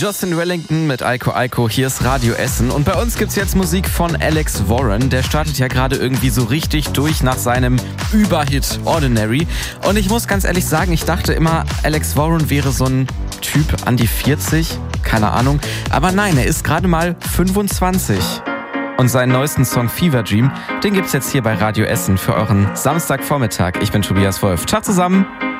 Justin Wellington mit Aiko Aiko, hier ist Radio Essen und bei uns gibt's jetzt Musik von Alex Warren, der startet ja gerade irgendwie so richtig durch nach seinem Überhit Ordinary und ich muss ganz ehrlich sagen, ich dachte immer, Alex Warren wäre so ein Typ an die 40, keine Ahnung, aber nein, er ist gerade mal 25 und seinen neuesten Song Fever Dream, den gibt's jetzt hier bei Radio Essen für euren Samstagvormittag. Ich bin Tobias Wolf, ciao zusammen!